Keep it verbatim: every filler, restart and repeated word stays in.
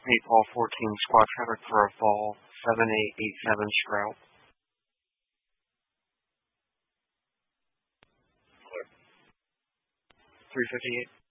eight Paul fourteen, squad traffic for a fall, seven eight eight seven Sprout. three fifty-eight.